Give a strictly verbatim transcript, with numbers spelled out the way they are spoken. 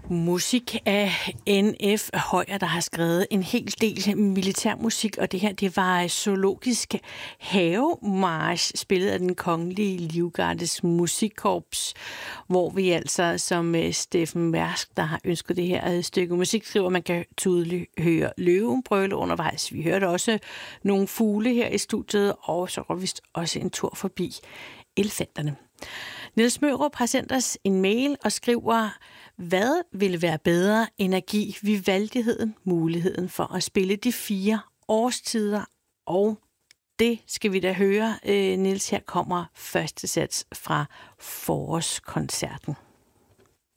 Musik af N F Højer, der har skrevet en hel del militærmusik, og det her, det var Zoologisk Havemarch, spillet af den Kongelige Livgardes Musikkorps, hvor vi altså, som Steffen Mærsk, der har ønsket det her stykke musik, skriver, man kan tydeligt høre løven brøle undervejs. Vi hørte også nogle fugle her i studiet, og så går vi også en tur forbi elefanterne. Niels Mørup har sendt os en mail og skriver, hvad ville være bedre end at give vivaldigheden muligheden for at spille de fire årstider? Og det skal vi da høre, Niels. Her kommer første sats fra forårskoncerten.